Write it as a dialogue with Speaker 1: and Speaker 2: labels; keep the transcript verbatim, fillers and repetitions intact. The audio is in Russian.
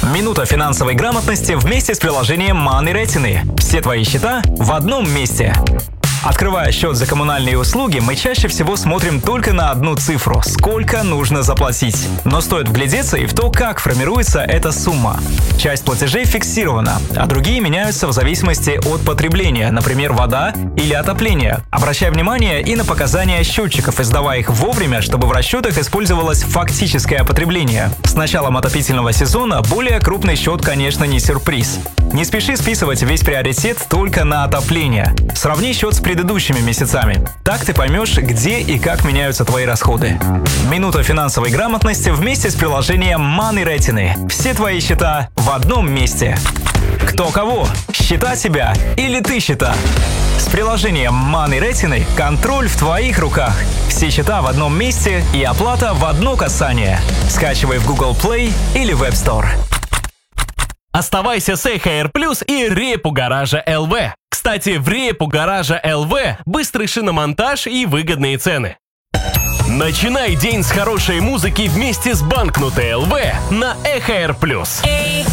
Speaker 1: Минута финансовой грамотности вместе с приложением Money Retina. Все твои счета в одном месте. Открывая счет за коммунальные услуги, мы чаще всего смотрим только на одну цифру – сколько нужно заплатить. Но стоит вглядеться и в то, как формируется эта сумма. Часть платежей фиксирована, а другие меняются в зависимости от потребления, например, вода или отопление. Обращай внимание и на показания счетчиков, издавая их вовремя, чтобы в расчетах использовалось фактическое потребление. С началом отопительного сезона более крупный счет, конечно, не сюрприз. Не спеши списывать весь приоритет только на отопление. Сравни счет с предыдущими месяцами. Так ты поймешь, где и как меняются твои расходы. Минута финансовой грамотности вместе с приложением Money Retina. Все твои счета в одном месте. Кто кого? Счета тебя или ты счета? С приложением Money Retina контроль в твоих руках. Все счета в одном месте и оплата в одно касание. Скачивай в Google Play или в App Store.
Speaker 2: Оставайся с эй эйч ар Plus и репу Гаража эл ви. Кстати, в репу Гаража эл ви быстрый шиномонтаж и выгодные цены. Начинай день с хорошей музыки вместе с Банкнутой эл ви на эй эйч ар Plus.